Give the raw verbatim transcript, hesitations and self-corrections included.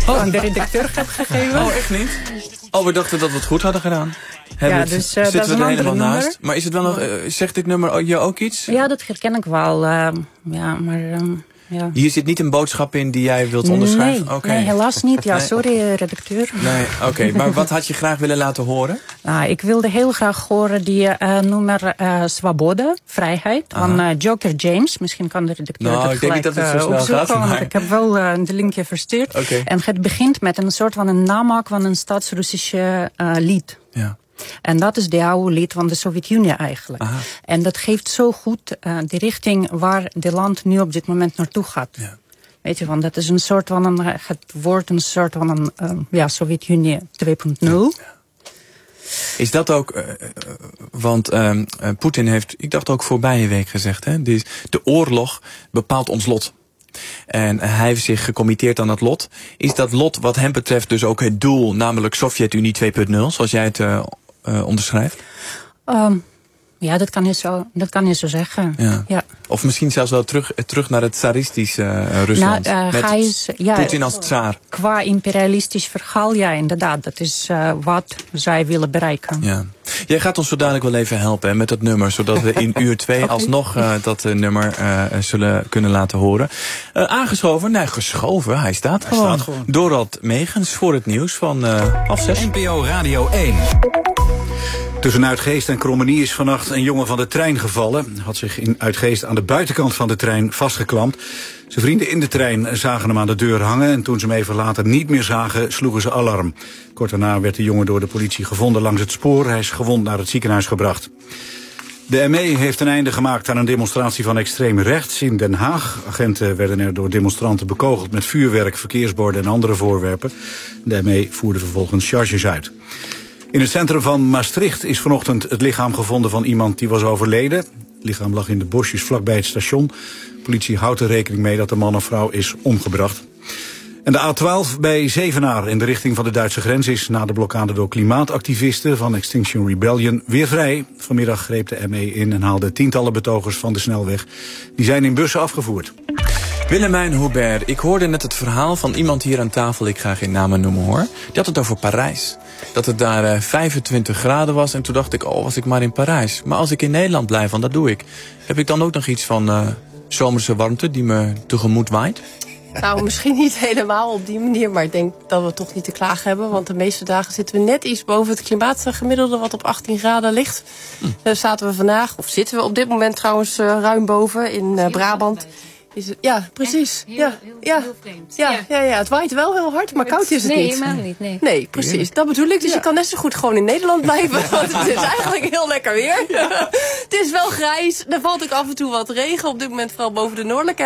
oh. aan de redacteur heb gegeven. Oh, echt niet? Oh, we dachten dat we het goed hadden gedaan. Ja, dus uh, zitten dat is we een er ander helemaal nummer. naast. Maar is het wel nog, uh, zegt dit nummer je ook iets? Ja, dat herken ik wel. Uh, ja, maar... Um, Ja. Hier zit niet een boodschap in die jij wilt onderschrijven? Nee, okay. nee helaas niet. Ja, nee. sorry, redacteur. Nee, oké. Okay. Maar wat had je graag willen laten horen? Uh, ik wilde heel graag horen die uh, nummer uh, Svoboda, Vrijheid, Aha. van uh, Joker James. Misschien kan de redacteur nou, dat ik denk gelijk niet dat het zo snel opzoeken, gaat. Want ik heb wel uh, de linkje verstuurd. Okay. En het begint met een soort van een namaak van een Staats-Russische uh, lied. Ja. En dat is de oude lied van de Sovjet-Unie eigenlijk. Aha. En dat geeft zo goed uh, de richting waar de land nu op dit moment naartoe gaat. Ja. Weet je, want dat is een soort van een, het wordt een soort van een uh, ja, Sovjet-Unie twee punt nul. Ja. Is dat ook, uh, want uh, uh, Poetin heeft, ik dacht ook voorbije week gezegd, hè, de, de oorlog bepaalt ons lot. En hij heeft zich gecommitteerd aan dat lot. Is dat lot wat hem betreft dus ook het doel, namelijk Sovjet-Unie twee punt nul, zoals jij het uh, uh, onderschrijft? Um. Ja, dat kan je zo, dat kan je zo zeggen. Ja. Ja. Of misschien zelfs wel terug, terug naar het tsaristische uh, Rusland. Nou, uh, met is, ja, Poetin als tsaar. Qua imperialistisch verhaal, ja, inderdaad. Dat is uh, wat zij willen bereiken. Ja. Jij gaat ons zo dadelijk wel even helpen hè, met dat nummer. Zodat we in uur twee okay. alsnog uh, dat uh, nummer uh, zullen kunnen laten horen. Uh, aangeschoven, nee, geschoven, hij staat hij gewoon. Staat gewoon. Dorald Megens voor het nieuws van uh, half zes. N P O Radio één. Tussen Uitgeest en Krommenie is vannacht een jongen van de trein gevallen. Had zich in Uitgeest aan de buitenkant van de trein vastgeklampt. Zijn vrienden in de trein zagen hem aan de deur hangen. En toen ze hem even later niet meer zagen, sloegen ze alarm. Kort daarna werd de jongen door de politie gevonden langs het spoor. Hij is gewond naar het ziekenhuis gebracht. De M E heeft een einde gemaakt aan een demonstratie van extreem rechts in Den Haag. Agenten werden er door demonstranten bekogeld met vuurwerk, verkeersborden en andere voorwerpen. De M E voerde vervolgens charges uit. In het centrum van Maastricht is vanochtend het lichaam gevonden van iemand die was overleden. Het lichaam lag in de bosjes vlakbij het station. De politie houdt er rekening mee dat de man of vrouw is omgebracht. En de A twaalf bij Zevenaar in de richting van de Duitse grens is na de blokkade door klimaatactivisten van Extinction Rebellion weer vrij. Vanmiddag greep de M E in en haalde tientallen betogers van de snelweg. Die zijn in bussen afgevoerd. Willemijn Hubert, ik hoorde net het verhaal van iemand hier aan tafel, ik ga geen namen noemen hoor. Die had het over Parijs. Dat het daar uh, vijfentwintig graden was en toen dacht ik, oh was ik maar in Parijs. Maar als ik in Nederland blijf, want dat doe ik. Heb ik dan ook nog iets van uh, zomerse warmte die me tegemoet waait? Nou, misschien niet helemaal op die manier, maar ik denk dat we toch niet te klagen hebben. Want de meeste dagen zitten we net iets boven het klimaatgemiddelde wat op achttien graden ligt. Hm. Daar zaten we vandaag, of zitten we op dit moment trouwens uh, ruim boven in uh, Brabant. Is het, ja, precies. Heel, ja, heel, ja, heel vreemd. Ja, ja. Ja, ja, het waait wel heel hard, maar koud is het nee, niet. Nee, helemaal niet. Nee, nee precies. Dat bedoel ik. Dus ja. Je kan net zo goed gewoon in Nederland blijven. Want het is eigenlijk heel lekker weer. Ja. Het is wel grijs. Er valt ook af en toe wat regen. Op dit moment vooral boven de noordelijke